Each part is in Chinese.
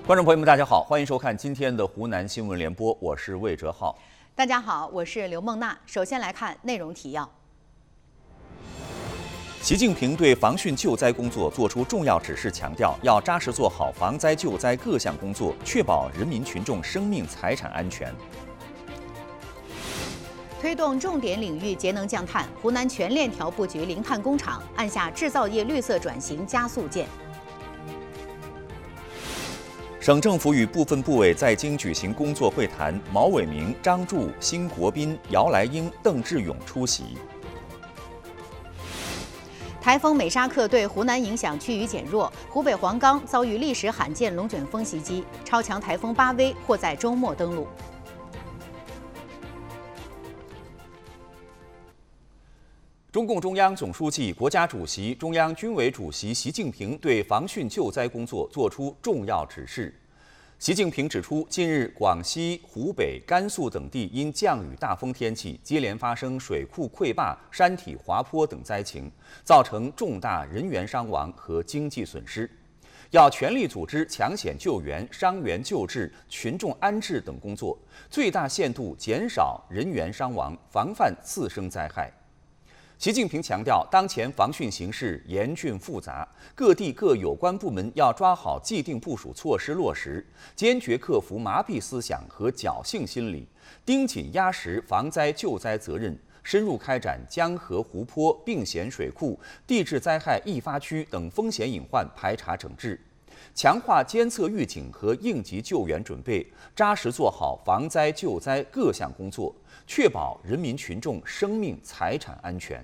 观众朋友们，大家好，欢迎收看今天的湖南新闻联播，我是魏哲浩。 大家好，我是刘梦娜。首先来看内容提要。 习近平对防汛救灾工作作出重要指示，强调要扎实做好防灾救灾各项工作，确保人民群众生命财产安全。 推动重点领域节能降碳，湖南全链条布局零碳工厂，按下制造业绿色转型加速键。 省政府与部分部委在京举行工作会谈，毛伟明、张柱、辛国斌、姚来英、邓志勇出席。 台风美沙克对湖南影响趋于减弱，湖北黄冈遭遇历史罕见龙卷风袭击，超强台风巴威或在周末登陆。 中共中央总书记、国家主席、中央军委主席习近平对防汛救灾工作作出重要指示。习近平指出，近日广西、湖北、甘肃等地因降雨大风天气，接连发生水库溃坝、山体滑坡等灾情，造成重大人员伤亡和经济损失。要全力组织抢险救援、伤员救治、群众安置等工作，最大限度减少人员伤亡，防范次生灾害。习近平强调，当前防汛形势严峻复杂，各地各有关部门要抓好既定部署措施落实，坚决克服麻痹思想和侥幸心理，盯紧压实防灾救灾责任，深入开展江河湖泊、并险水库、地质灾害易发区等风险隐患排查整治，强化监测预警和应急救援准备，扎实做好防灾救灾各项工作，确保人民群众生命财产安全。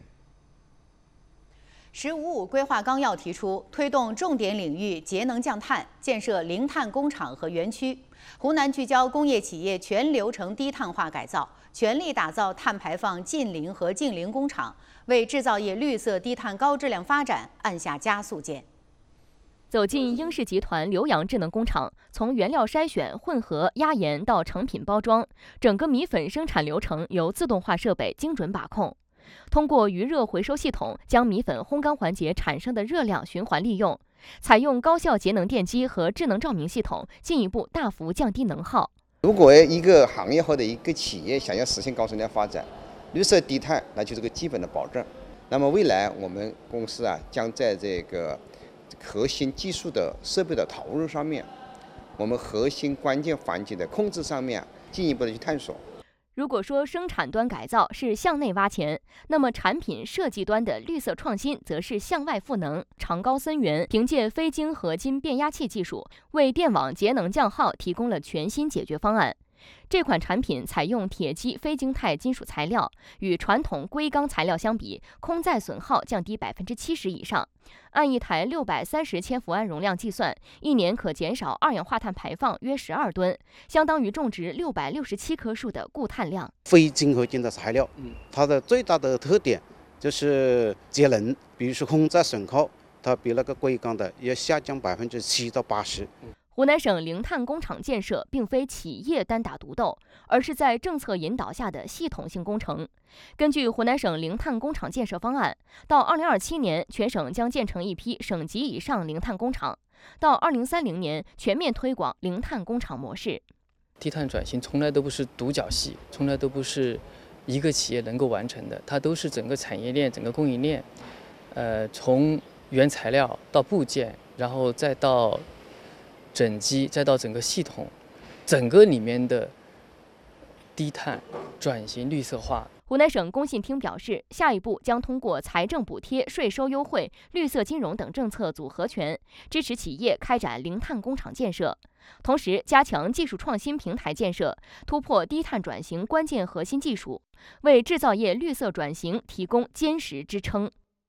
“十五五”规划纲要提出，推动重点领域节能降碳，建设零碳工厂和园区。湖南聚焦工业企业全流程低碳化改造，全力打造碳排放近零和净零工厂，为制造业绿色低碳高质量发展按下加速键。 走进英氏集团浏阳智能工厂，从原料筛选、混合、压延到成品包装，整个米粉生产流程由自动化设备精准把控。通过余热回收系统，将米粉烘干环节产生的热量循环利用，采用高效节能电机和智能照明系统，进一步大幅降低能耗。 如果一个行业或者一个企业想要实现高质量发展，绿色低碳那就是个基本的保证。那么未来我们公司将在这个核心技术的设备的投入上面，我们核心关键环节的控制上面进一步的去探索。 如果说生产端改造是向内挖钱，那么产品设计端的绿色创新则是向外赋能。长高森源凭借非晶合金变压器技术，为电网节能降耗提供了全新解决方案。这款产品采用铁基非晶态金属材料，与传统硅钢材料相比，空载损耗降低70%以上。按一台630千伏安容量计算，一年可减少二氧化碳排放约12吨，相当于种植667棵树的固碳量。 非晶合金的材料，它的最大的特点就是节能，比如说空载损耗，它比那个硅钢的要下降7%到80%。 湖南省零碳工厂建设并非企业单打独斗，而是在政策引导下的系统性工程。根据湖南省零碳工厂建设方案，到2027年，全省将建成一批省级以上零碳工厂；到2030年，全面推广零碳工厂模式。 低碳转型从来都不是独角戏，从来都不是一个企业能够完成的，它都是整个产业链、整个供应链，从原材料到部件，然后再到整机，再到整个系统，整个里面的低碳转型绿色化。 湖南省工信厅表示，下一步将通过财政补贴、税收优惠、绿色金融等政策组合拳，支持企业开展零碳工厂建设，同时加强技术创新平台建设，突破低碳转型关键核心技术，为制造业绿色转型提供坚实支撑。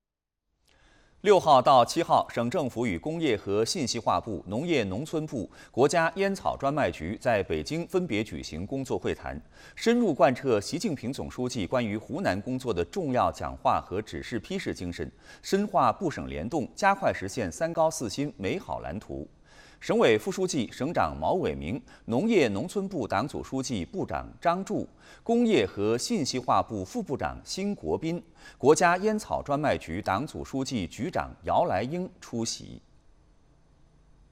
6号到7号，省政府与工业和信息化部、农业农村部、国家烟草专卖局在北京分别举行工作会谈，深入贯彻习近平总书记关于湖南工作的重要讲话和指示批示精神，深化部省联动，加快实现3高4新美好蓝图。省委副书记、省长毛伟明，农业农村部党组书记、部长张柱，工业和信息化部副部长辛国斌，国家烟草专卖局党组书记、局长姚来英出席。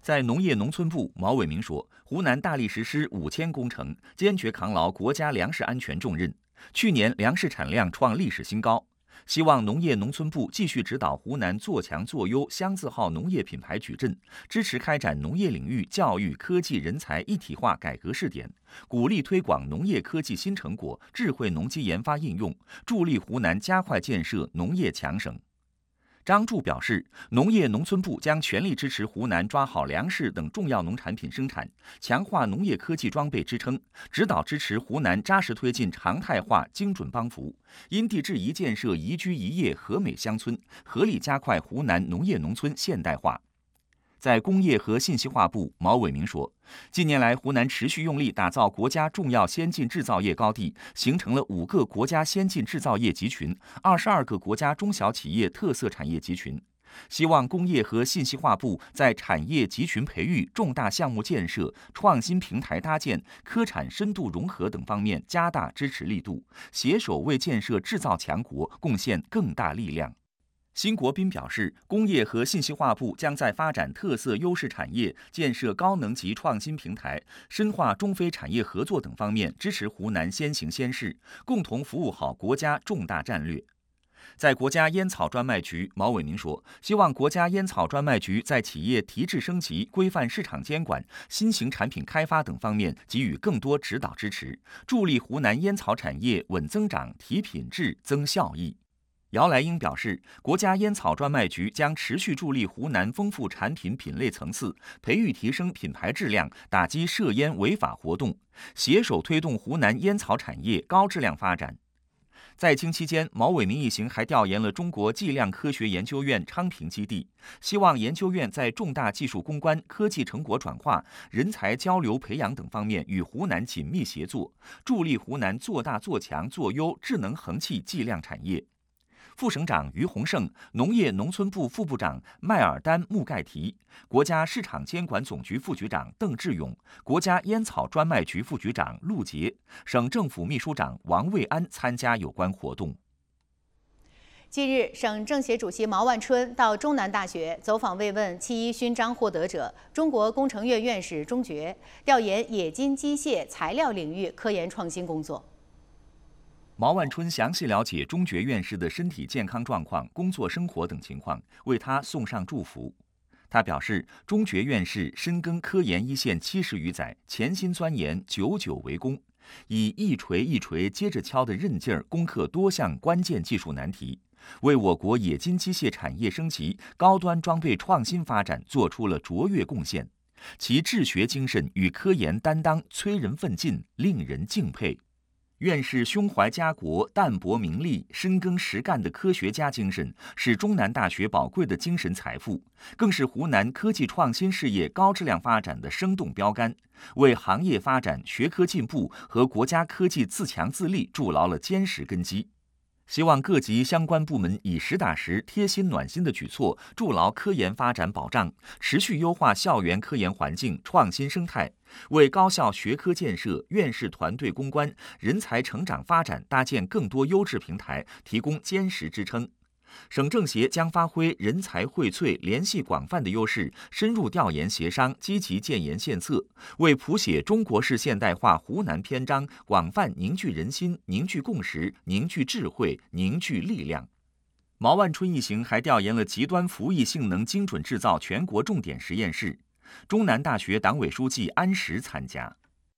在农业农村部，毛伟明说，湖南大力实施5000工程，坚决扛牢国家粮食安全重任。去年粮食产量创历史新高。希望农业农村部继续指导湖南做强做优乡字号农业品牌矩阵，支持开展农业领域教育、科技、人才一体化改革试点，鼓励推广农业科技新成果、智慧农机研发应用，助力湖南加快建设农业强省。张柱表示，农业农村部将全力支持湖南抓好粮食等重要农产品生产，强化农业科技装备支撑，指导支持湖南扎实推进常态化精准帮扶，因地制宜建设宜居宜业和美乡村，合力加快湖南农业农村现代化。在工业和信息化部，毛伟明说，近年来湖南持续用力打造国家重要先进制造业高地，形成了5个国家先进制造业集群、22个国家中小企业特色产业集群。希望工业和信息化部在产业集群培育、重大项目建设、创新平台搭建、科产深度融合等方面加大支持力度，携手为建设制造强国贡献更大力量。辛国斌表示，工业和信息化部将在发展特色优势产业、建设高能级创新平台、深化中非产业合作等方面支持湖南先行先试，共同服务好国家重大战略。在国家烟草专卖局，毛伟明说，希望国家烟草专卖局在企业提质升级、规范市场监管、新型产品开发等方面给予更多指导支持，助力湖南烟草产业稳增长、提品质、增效益。姚来英表示，国家烟草专卖局将持续助力湖南丰富产品品类层次，培育提升品牌质量，打击涉烟违法活动，携手推动湖南烟草产业高质量发展。在京期间，毛伟明一行还调研了中国计量科学研究院昌平基地，希望研究院在重大技术攻关、科技成果转化、人才交流培养等方面与湖南紧密协作，助力湖南做大做强做优智能恒气计量产业。副省长于洪胜、农业农村部副部长麦尔丹·穆盖提、国家市场监管总局副局长邓志勇、国家烟草专卖局副局长陆杰、省政府秘书长王卫安参加有关活动。 近日，省政协主席毛万春到中南大学走访慰问7·1勋章获得者、中国工程院院士钟觉，调研冶金机械材料领域科研创新工作。 毛万春详细了解钟觉院士的身体健康状况、工作生活等情况，为他送上祝福。他表示，钟觉院士深耕科研一线70余载，潜心钻研，久久为功，以一锤一锤接着敲的韧劲儿，攻克多项关键技术难题，为我国冶金机械产业升级、高端装备创新发展做出了卓越贡献。其治学精神与科研担当催人奋进，令人敬佩。院士胸怀家国、淡泊名利、深耕实干的科学家精神，是中南大学宝贵的精神财富，更是湖南科技创新事业高质量发展的生动标杆，为行业发展、学科进步和国家科技自强自立筑牢了坚实根基。希望各级相关部门以实打实、贴心暖心的举措，筑牢科研发展保障，持续优化校园科研环境、创新生态，为高校学科建设、院士团队攻关、人才成长发展搭建更多优质平台，提供坚实支撑。省政协将发挥人才荟萃、联系广泛的优势，深入调研协商，积极建言献策，为谱写中国式现代化湖南篇章广泛凝聚人心、凝聚共识、凝聚智慧、凝聚力量。毛万春一行还调研了极端服役性能精准制造全国重点实验室，中南大学党委书记安石参加。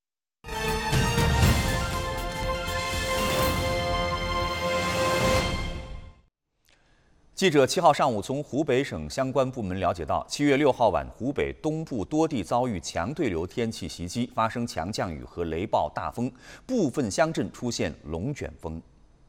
记者7号上午从湖北省相关部门了解到，7月6号晚，湖北东部多地遭遇强对流天气袭击，发生强降雨和雷暴大风，部分乡镇出现龙卷风。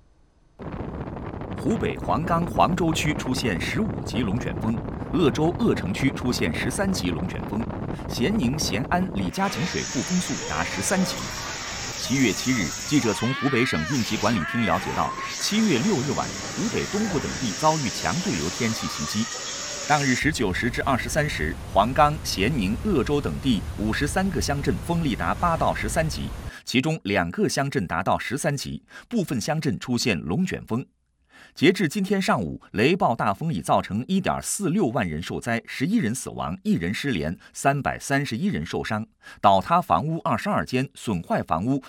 湖北黄冈黄州区出现15级龙卷风，鄂州鄂城区出现13级龙卷风，咸宁、咸安、李家井水库风速达13级。7月7日，记者从湖北省应急管理厅了解到，7月6日晚，湖北东部等地遭遇强对流天气袭击。当日19时至23时，黄冈、咸宁、鄂州等地53个乡镇风力达8到13级，其中2个乡镇达到13级，部分乡镇出现龙卷风。 截至今天上午，雷暴大风已造成1.46万人受灾，11人死亡，1人失联，331人受伤，倒塌房屋22间，损坏房屋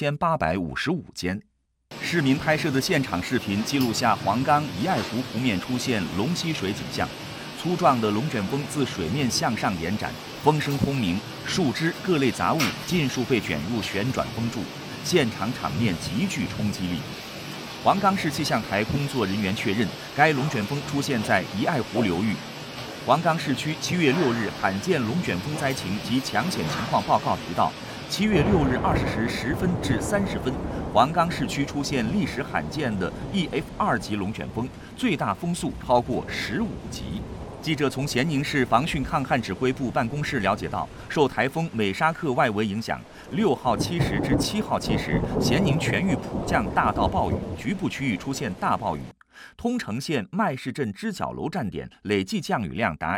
4855间。市民拍摄的现场视频记录下黄冈怡爱湖湖面出现龙吸水景象，粗壮的龙卷风自水面向上延展，风声轰鸣，树枝、各类杂物尽数被卷入旋转风柱，现场场面极具冲击力。黄冈市气象台工作人员确认，该龙卷风出现在怡爱湖流域。黄冈市区7月6日罕见龙卷风灾情及抢险情况报告提到，7月6日20时10分至30分，黄冈市区出现历史罕见的 EF2级龙卷风，最大风速超过15级。记者从咸宁市防汛抗旱指挥部办公室了解到，受台风美沙克外围影响，6号7时至7号7时，咸宁全域普降大到暴雨，局部区域出现大暴雨。通城县麦市镇支角楼站点累计降雨量达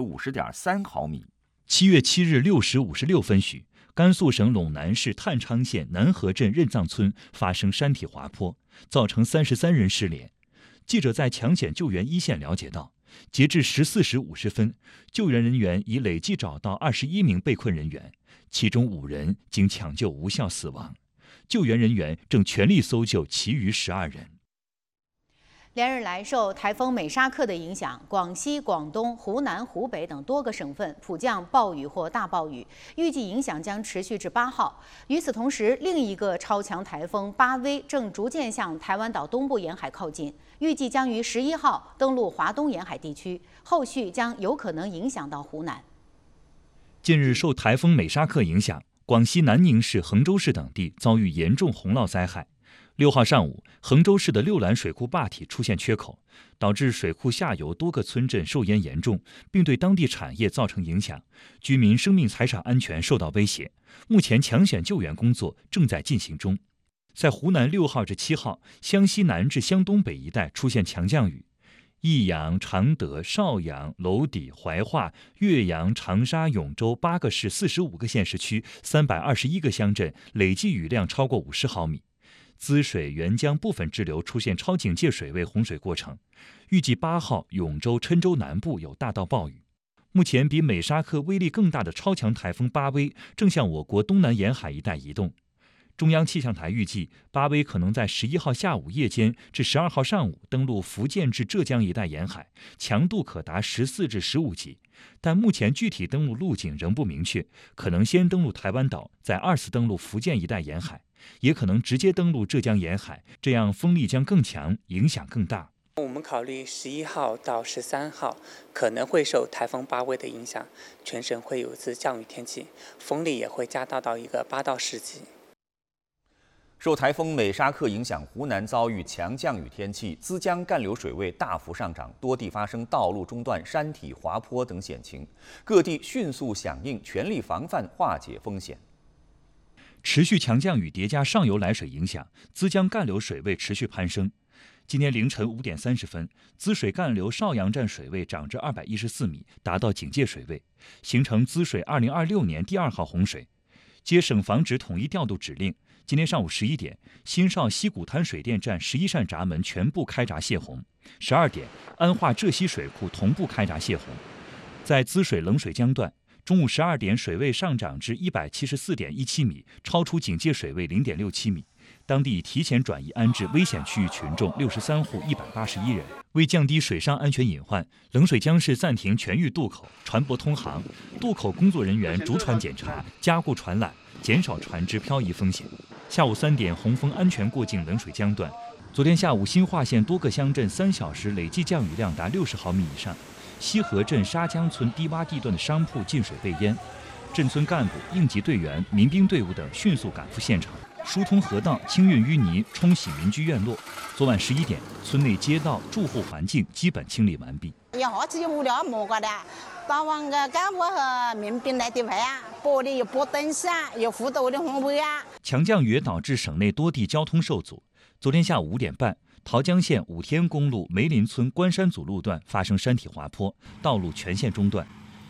150.3毫米。 7月7日6时56分许，甘肃省陇南市郯昌县南河镇任藏村发生山体滑坡，造成33人失联。记者在抢险救援一线了解到，截至14时50分，救援人员已累计找到21名被困人员，其中5人经抢救无效死亡，救援人员正全力搜救其余12人。 连日来，受台风美沙克的影响，广西、广东、湖南、湖北等多个省份普降暴雨或大暴雨，预计影响将持续至8号。与此同时，另一个超强台风巴威正逐渐向台湾岛东部沿海靠近，预计将于11号登陆华东沿海地区，后续将有可能影响到湖南。 近日，受台风美沙克影响，广西南宁市、衡州市等地遭遇严重洪涝灾害。6号上午，衡州市的六兰水库坝体出现缺口，导致水库下游多个村镇受淹严重，并对当地产业造成影响，居民生命财产安全受到威胁。目前抢险救援工作正在进行中。在湖南6号至7号，湘西南至湘东北一带出现强降雨，益阳、常德、邵阳、娄底、怀化、岳阳、长沙、永州8个市45个县市区321个乡镇累计雨量超过50毫米。滋水、沅江部分支流出现超警戒水位洪水过程，预计8号永州、郴州南部有大到暴雨。目前，比美沙克威力更大的超强台风巴威正向我国东南沿海一带移动。中央气象台预计，巴威可能在11号下午夜间至12号上午登陆福建至浙江一带沿海，强度可达14至15级。但目前具体登陆路径仍不明确，可能先登陆台湾岛，再2次登陆福建一带沿海，也可能直接登陆浙江沿海，这样风力将更强，影响更大。 我们考虑11号到13号可能会受台风巴威的影响，全省会有一次降雨天气，风力也会加大到一个8到10级。 受台风美沙克影响，湖南遭遇强降雨天气，资江干流水位大幅上涨，多地发生道路中断、山体滑坡等险情，各地迅速响应，全力防范化解风险。 持续强降雨叠加上游来水影响，资江干流水位持续攀升。今天凌晨5点30分，滋水干流邵阳站水位涨至214米，达到警戒水位，形成滋水2026年第2号洪水。接省防指统一调度指令，今天上午11点，新邵西谷滩水电站11扇闸门全部开闸泄洪；12点，安化浙西水库同步开闸泄洪。在滋水冷水江段，中午12点水位上涨至174.17米，超出警戒水位0.67米。当地已提前转移安置危险区域群众63户181人。为降低水上安全隐患，冷水江市暂停全域渡口、船舶通航，渡口工作人员逐船检查，加固船缆，减少船只漂移风险。下午3点，洪峰安全过境冷水江段。昨天下午，新化县多个乡镇3小时累计降雨量达60毫米以上。西河镇沙江村低洼地段的商铺进水被淹，镇村干部、应急队员、民兵队伍等迅速赶赴现场，疏通河道、清运淤泥、冲洗民居院落。昨晚11点，村内街道、住户环境基本清理完毕。 一下子就无聊没个的，早晚个干部和民兵来的排啊，玻璃有拨灯下，有扶着我的红牌啊。 强降雨导致省内多地交通受阻。昨天下午5点半，桃江县武天公路梅林村关山组路段发生山体滑坡，道路全线中断。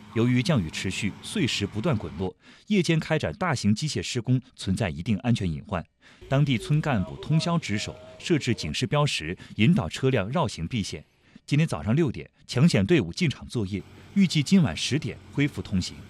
由于降雨持续，碎石不断滚落，夜间开展大型机械施工存在一定安全隐患。当地村干部通宵值守，设置警示标识，引导车辆绕行避险。今天早上6点，抢险队伍进场作业，预计今晚10点恢复通行。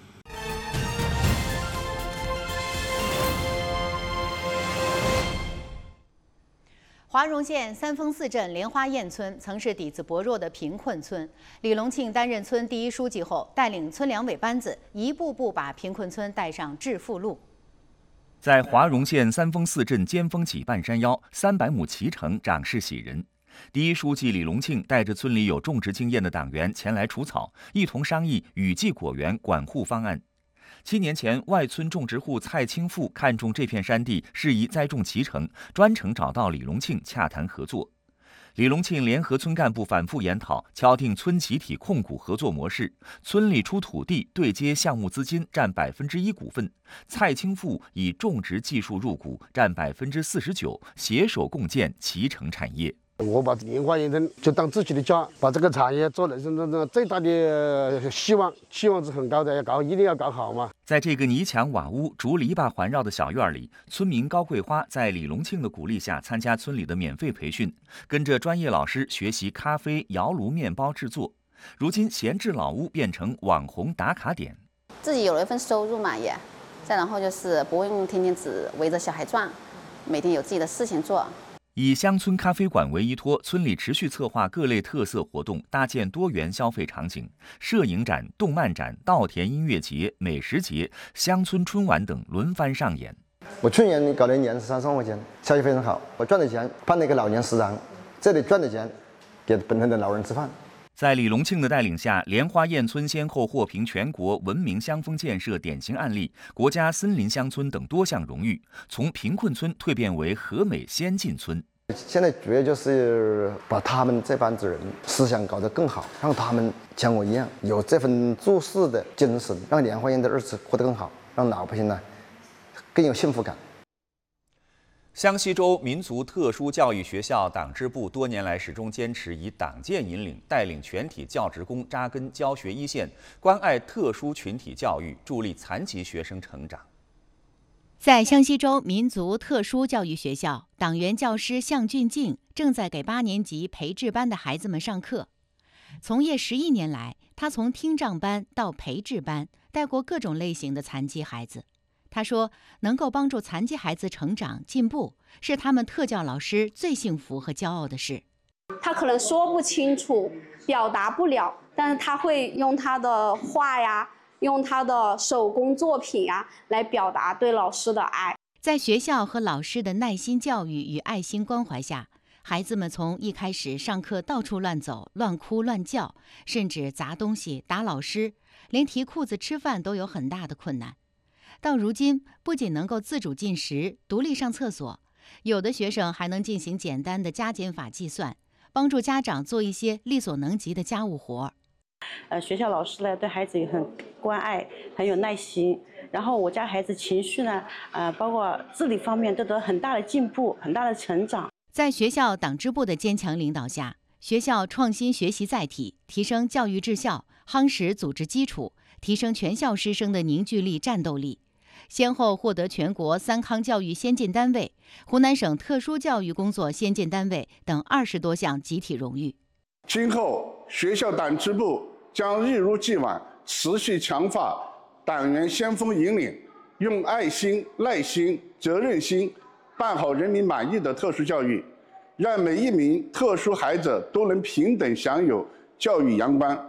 华容县三峰寺镇莲花堰村曾是底子薄弱的贫困村。李隆庆担任村第1书记后，带领村两委班子一步步把贫困村带上致富路。 在华容县三峰寺镇尖峰脊半山腰300亩脐橙，长势喜人。第1书记李隆庆带着村里有种植经验的党员前来除草，一同商议雨季果园管护方案。7年前，外村种植户蔡清富看中这片山地，适宜栽种脐橙，专程找到李隆庆洽谈合作。李隆庆联合村干部反复研讨，敲定村集体控股合作模式，村里出土地对接项目资金占1%股份，蔡清富以种植技术入股占49%，携手共建脐橙产业。 我把莲花堰村就当自己的家，把这个产业做人生中最大的期望是很高的，一定要搞好嘛。 在这个泥墙瓦屋、竹篱笆环绕的小院里，村民高桂花在李隆庆的鼓励下参加村里的免费培训，跟着专业老师学习咖啡、窑炉面包制作。如今闲置老屋变成网红打卡点， 自己有了一份收入嘛，也再然后就是不用天天只围着小孩转，每天有自己的事情做。 以乡村咖啡馆为依托，村里持续策划各类特色活动，搭建多元消费场景，摄影展、动漫展、稻田音乐节、美食节、乡村春晚等轮番上演。 我去年搞了1年13万块钱，效益非常好。我赚的钱办了一个老年食堂，这里赚的钱给本村的老人吃饭。 在李隆庆的带领下，莲花堰村先后获评全国文明乡风建设典型案例、国家森林乡村等多项荣誉，从贫困村蜕变为和美先进村。 现在主要就是把他们这帮子人思想搞得更好，让他们像我一样有这份做事的精神，让莲花堰的日子过得更好，让老百姓呢更有幸福感。 湘西州民族特殊教育学校党支部多年来始终坚持以党建引领，带领全体教职工扎根教学一线，关爱特殊群体教育，助力残疾学生成长。 在湘西州民族特殊教育学校，党员教师向俊静正在给8年级培智班的孩子们上课。从业11年来，他从听障班到培智班，带过各种类型的残疾孩子。他说，能够帮助残疾孩子成长进步，是他们特教老师最幸福和骄傲的事。 他可能说不清楚，表达不了，但是他会用他的话呀，用他的手工作品呀，来表达对老师的爱。 在学校和老师的耐心教育与爱心关怀下，孩子们从一开始上课到处乱走、乱哭乱叫，甚至砸东西、打老师，连提裤子吃饭都有很大的困难。到如今，不仅能够自主进食、独立上厕所，有的学生还能进行简单的加减法计算，帮助家长做一些力所能及的家务活。 学校老师呢对孩子也很关爱，很有耐心。然后我家孩子情绪呢，包括自理方面都得很大的进步，很大的成长。 在学校党支部的坚强领导下，学校创新学习载体，提升教育质效，夯实组织基础，提升全校师生的凝聚力、战斗力。先后获得全国3康教育先进单位、湖南省特殊教育工作先进单位等20多项集体荣誉。 今后学校党支部将一如既往，持续强化党员先锋引领，用爱心、耐心、责任心办好人民满意的特殊教育，让每一名特殊孩子都能平等享有教育阳光。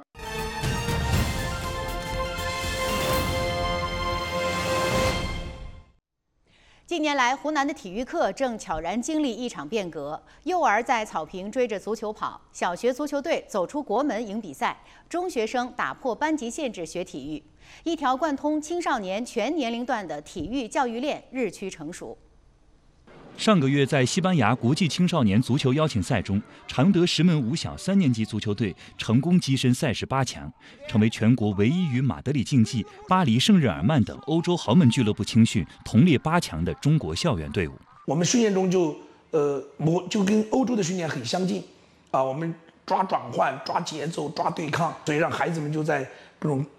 近年来，湖南的体育课正悄然经历一场变革。幼儿在草坪追着足球跑，小学足球队走出国门赢比赛，中学生打破班级限制学体育，一条贯通青少年全年龄段的体育教育链日趋成熟。 上个月，在西班牙国际青少年足球邀请赛中，常德石门五小3年级足球队成功跻身赛事8强，成为全国唯一与马德里竞技、巴黎圣日耳曼等欧洲豪门俱乐部青训同列8强的中国校园队伍。 我们训练中就跟欧洲的训练很相近啊，我们抓转换、抓节奏、抓对抗，所以让孩子们就在这种